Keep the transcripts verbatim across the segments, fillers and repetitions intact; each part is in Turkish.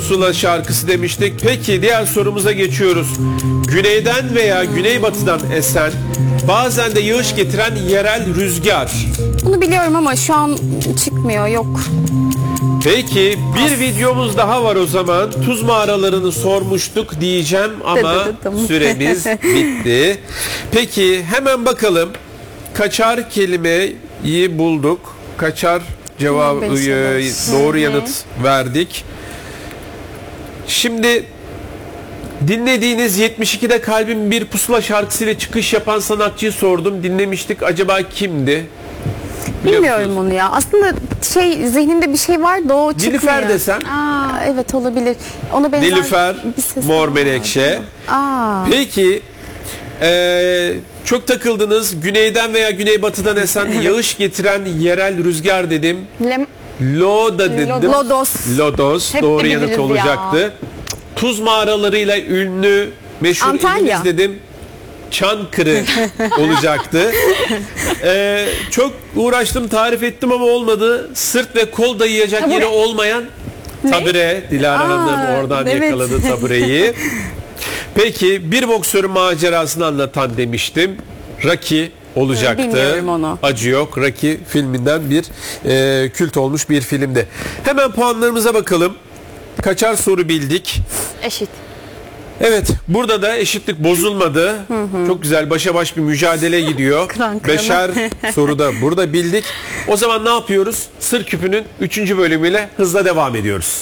pusula şarkısı demiştik. Peki diğer sorumuza geçiyoruz. Güneyden veya güneybatıdan esen, bazen de yağış getiren yerel rüzgar. Bunu biliyorum ama şu an çıkmıyor, yok. Peki bir videomuz daha var o zaman. Tuz mağaralarını sormuştuk diyeceğim ama süremiz bitti. Peki hemen bakalım. Kaçar kelimeyi bulduk. Kaçar cevabı doğru yanıt verdik. Şimdi dinlediğiniz yetmiş ikide Kalbim Bir Pusula şarkısıyla çıkış yapan sanatçıyı sordum. Dinlemiştik. Acaba kimdi? Bilmiyorum onu ya. Aslında şey, zihnimde bir şey var da o çıkmıyor. Nilüfer desen. Aa, evet olabilir. Ona benzer Nilüfer, bir ses Mor var. Menekşe. Aa. Peki ee, çok takıldınız. Güneyden veya güneybatıdan esen yağış getiren yerel rüzgar dedim. Lem Loda dedim. Lodos. Lodos. Hep Doğru de yanıt biliriz olacaktı. ya. Tuz mağaralarıyla ünlü meşhur Antalya. ilimiz dedim. Çankırı olacaktı. Ee, çok uğraştım, tarif ettim ama olmadı. Sırt ve kol dayayacak Tabure. yeri olmayan tabure. Dilara Aa, Hanım oradan evet. yakaladı tabureyi. Peki bir boksörün macerasını anlatan demiştim. Rocky olacaktı. Bilmiyorum onu. Acı yok. Rocky filminden bir e, kült olmuş bir filmdi. Hemen puanlarımıza bakalım. Kaçar soru bildik? eşit. Evet, burada da eşitlik bozulmadı. Hı hı. Çok güzel başa baş bir mücadele gidiyor. Kıran kırana. Beşer soruda burada bildik. O zaman ne yapıyoruz? Sır Küpü'nün üçüncü bölümüyle hızla devam ediyoruz.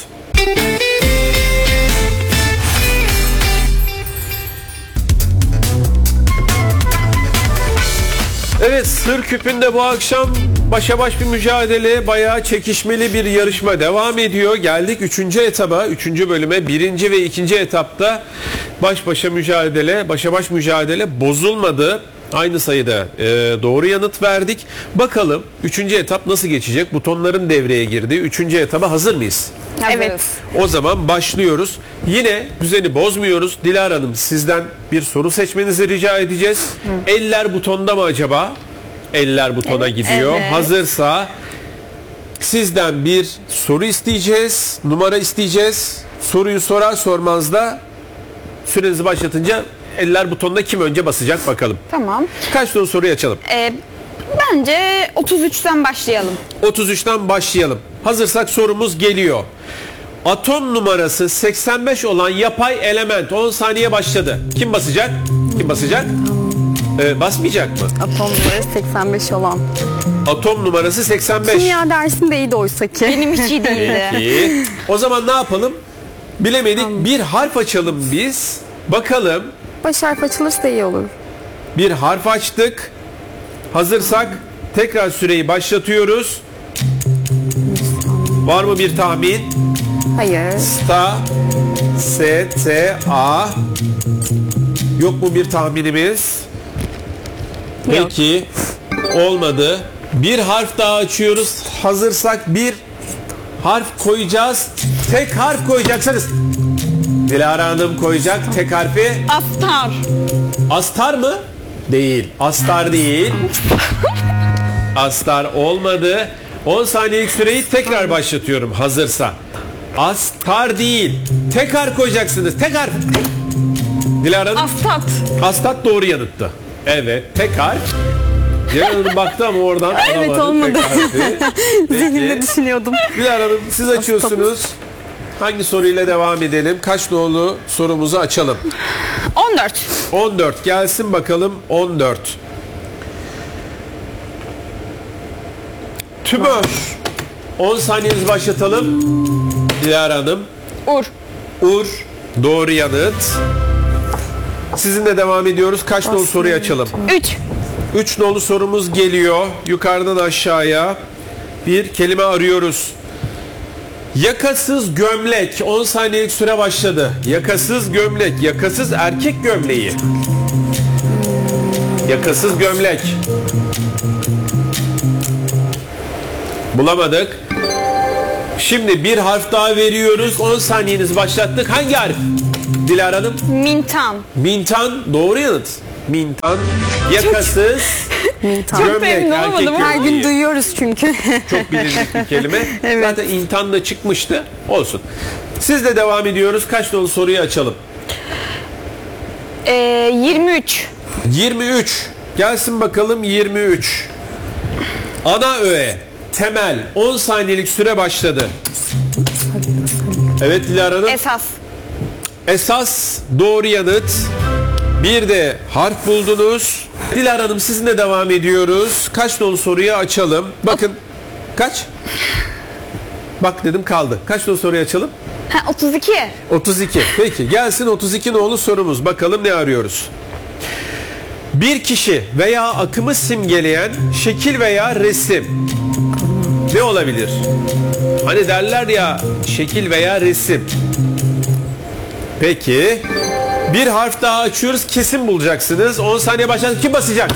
Evet, Sır Küpü'nde bu akşam başa baş bir mücadele, bayağı çekişmeli bir yarışma devam ediyor. Geldik üçüncü etaba, üçüncü bölüme. Birinci ve ikinci etapta baş başa mücadele, başa baş mücadele bozulmadı. Aynı sayıda e, doğru yanıt verdik. Bakalım üçüncü etap nasıl geçecek? Butonların devreye girdi. Üçüncü etaba hazır mıyız? Evet. O zaman başlıyoruz. Yine düzeni bozmuyoruz. Dilara Hanım, sizden bir soru seçmenizi rica edeceğiz. Hı. Eller butonda mı acaba? Eller butona Evet, gidiyor. evet. Hazırsa sizden bir soru isteyeceğiz. Numara isteyeceğiz. Soruyu sorar sormaz da sürenizi başlatınca eller butonuna kim önce basacak bakalım. Tamam. Kaç tane soruyu açalım? Ee, bence otuz üçten başlayalım. otuz üçten başlayalım. Hazırsak sorumuz geliyor. Atom numarası seksen beş olan yapay element on saniye başladı. Kim basacak? Kim basacak? Ee, basmayacak mı? Atom numarası seksen beş olan. Atom numarası seksen beş. Kimya dersinde iyiydi oysa ki. Benim hiç iyi değildi. Peki. O zaman ne yapalım? Bilemedik. Bir harf açalım biz. Bakalım. Baş harf açılırsa iyi olur. Bir harf açtık. Hazırsak tekrar süreyi başlatıyoruz. Var mı bir tahmin? Hayır. Sta, S, T, A. Yok mu bir tahminimiz? Yok. Peki. Olmadı. Bir harf daha açıyoruz. Hazırsak bir harf koyacağız. Tek harf koyacaksınız. Dilara Hanım koyacak tek harfi. Astar. Astar mı? Değil. Astar değil. Astar olmadı. on saniyelik süreyi tekrar başlatıyorum hazırsa. Astar değil. Tek harf koyacaksınız. Tek harf. Dilara Hanım. Astat. Astat doğru yanıttı. Evet. Tek harf. Dilara Hanım baktı ama oradan Evet, alamadı olmadı. tek harfi. Zihnimde Peki. düşünüyordum. Dilara Hanım siz açıyorsunuz. Hangi soruyla devam edelim? Kaç nolu sorumuzu açalım? on dört. on dört gelsin bakalım. on dört. Tümör. on saniyenizi başlatalım. Dilara Hanım. Ur. Ur. Doğru yanıt. Sizinle devam ediyoruz. Kaç nolu soruyu açalım? üç. üç nolu sorumuz geliyor. Yukarıdan aşağıya bir kelime arıyoruz. Yakasız gömlek. on saniyelik süre başladı. Yakasız gömlek. Yakasız erkek gömleği. Yakasız gömlek. Bulamadık. Şimdi bir harf daha veriyoruz. on saniyeniz başlattık. Hangi harf? Dilara Hanım. Mintan. Mintan. Doğru yanıt. Mintan. Yakasız Mintan. gömlek. memnun Erkek olamadım. Her gün gömleği. duyuyoruz çünkü. Çok bilindik bir kelime. Evet. Zaten intan da çıkmıştı. Olsun. Sizle devam ediyoruz. Kaç dolu soruyu açalım? Ee, yirmi üç. yirmi üç. Gelsin bakalım yirmi üç. Ana öğe, temel. on saniyelik süre başladı. Evet Dilara Hanım. Esas. Esas doğru yanıt. Bir de harf buldunuz. Dilara Hanım sizinle devam ediyoruz. Kaç dolu soruyu açalım? Bakın. Kaç? Bak dedim kaldı. Kaç dolu soruyu açalım? Ha, otuz iki. otuz iki. Peki gelsin otuz iki nolu sorumuz. Bakalım ne arıyoruz? Bir kişi veya akımı simgeleyen şekil veya resim. Ne olabilir? Hani derler ya şekil veya resim. Peki. Bir harf daha açıyoruz. Kesin bulacaksınız. on saniye başladı. Kim basacak?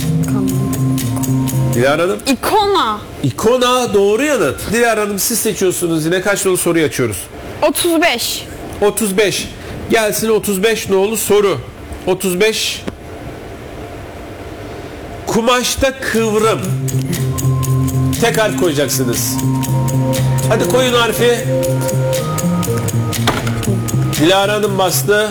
Dilara Hanım. İkona. İkona doğru yanıt. Dilara Hanım siz seçiyorsunuz yine. Kaç dolu soruyu açıyoruz? otuz beş. otuz beş. Gelsin otuz beş nolu soru. otuz beş. Kumaşta kıvrım. Tek harf koyacaksınız. Hadi koyun harfi. Dilara Hanım bastı.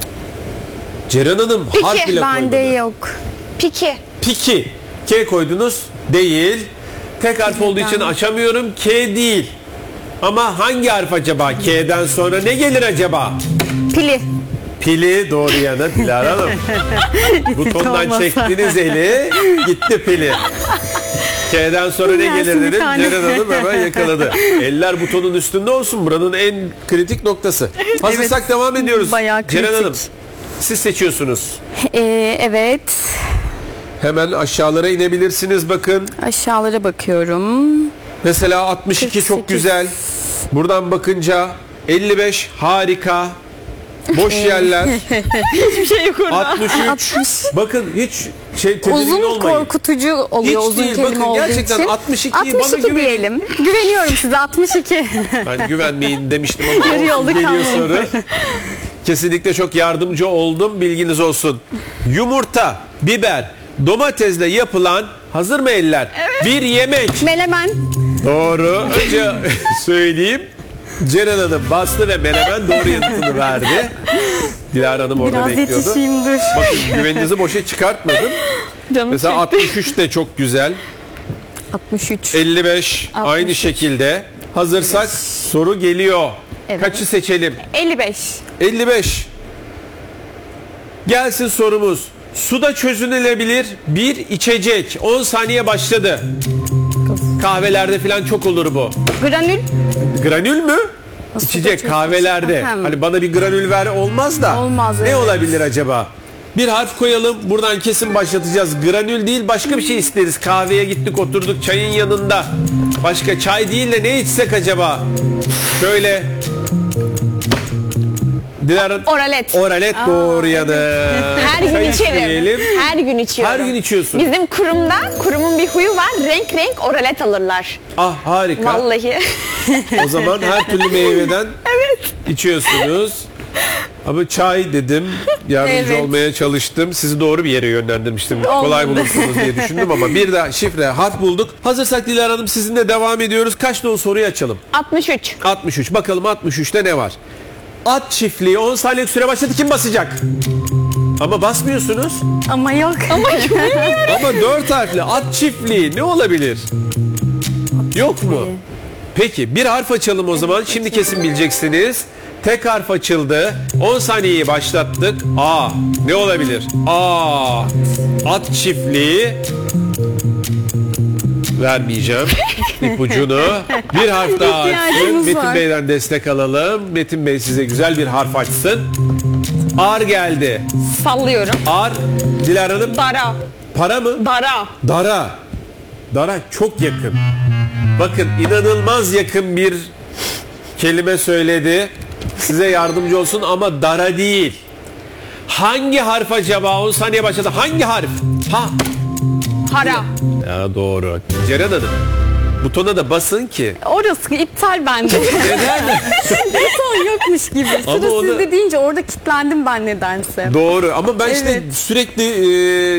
Ceren Hanım Peki, harf bile Bende koymadı. yok. Piki. Piki. K koydunuz. Değil. Tek harf olduğu için açamıyorum. K değil. Ama hangi harf acaba? K'den sonra ne gelir acaba? Pili. Pili doğru yanıt Dilara Hanım. Butondan olmasa. çektiniz eli gitti pili. K'den sonra ne Gelsin gelir bir dedim. tane. Ceren Hanım hemen yakaladı. Eller butonun üstünde olsun. Buranın en kritik noktası. Hazırsak Evet, devam ediyoruz. bayağı Ceren kritik. Hanım siz seçiyorsunuz. Ee, evet. Hemen aşağılara inebilirsiniz bakın. Aşağılara bakıyorum. Mesela altmış iki çok kırk sekiz. güzel. Buradan bakınca elli beş harika. Boş yerler. Hiçbir şey yok orada. altmış üç. altmış. Bakın hiç şey tedirgin Uzun olmayın. korkutucu oluyor Hiç uzun değil, kelime bakın olduğu gerçekten için. altmış ikiyi bana altmış iki güvenin. diyelim. Güveniyorum size altmış iki. Ben güvenmeyin demiştim ama Yarı yolda geliyor kalmayın. soru. Kesinlikle çok yardımcı oldum. Bilginiz olsun. Yumurta, biber, domatesle yapılan hazır mı eller? Bir yemek. Menemen. Doğru. Önce söyleyeyim. Ceren Hanım bastı ve menemen doğru yanıtını verdi. Dilara Hanım orada Biraz bekliyordu. yetişeyim dur. Bakın güveninizi boşa çıkartmadım. Canım Mesela çekti. altmış üç de çok güzel. altmış üç. elli beş aynı şekilde. Hazırsak soru geliyor. Evet. Kaçı seçelim? elli beş. elli beş. Gelsin sorumuz. Suda çözünülebilir bir içecek. on saniye başladı. Kahvelerde falan çok olur bu. Granül. Granül mü? Suda İçecek çözülmüş. kahvelerde. Hem. Hani bana bir granül ver olmaz da. Olmaz, Ne evet. olabilir acaba? Bir harf koyalım. Buradan kesin başlatacağız. Granül değil başka bir şey isteriz. Kahveye gittik oturduk çayın yanında. Başka çay değil de ne içsek acaba? Şöyle. Dilara. Oralet. Oralet doğru yanı. Her gün Çay içerim. içmeyelim. Her gün içiyorum. Her gün içiyorsun. Bizim kurumda, kurumun bir huyu var. Renk renk oralet alırlar. Ah harika. Vallahi. O zaman her türlü meyveden içiyorsunuz. Ama çay dedim. Yardımcı Evet. olmaya çalıştım. Sizi doğru bir yere yönlendirmiştim. Kolay bulursunuz diye düşündüm ama bir de şifre harf bulduk. Hazırsak Dilara Hanım sizinle devam ediyoruz. Kaç dolu soruyu açalım? altmış üç. altmış üç. Bakalım altmış üçte ne var? At çiftliği on saniyelik süre başladı. Kim basacak? Ama basmıyorsunuz. Ama yok. Ama bilmiyorum. Ama dört harfli at çiftliği ne olabilir? Yok mu? Peki bir harf açalım o zaman. Şimdi kesin bileceksiniz. Tek harf açıldı. on saniyeyi başlattık. A. Ne olabilir? A. At çiftliği. Vermeyeceğim ipucunu. Bir harf daha açsın. İhtiyacımız Metin var. Bey'den destek alalım. Metin Bey size güzel bir harf açsın. Ar geldi. Sallıyorum. Ar. Dilara Hanım. Dara. Para mı? Dara. Dara. Dara çok yakın. Bakın inanılmaz yakın bir kelime söyledi. Size yardımcı olsun ama dara değil. Hangi harf acaba? on saniye başladı. Hangi harf? Ha. Hara. Ya doğru. Ceren Hanım. Butona da basın ki. Orası iptal bende. Neden? Buton yokmuş gibi. Ama Sıra onu- sizde deyince orada kilitlendim ben nedense. Doğru ama ben işte Evet. sürekli e,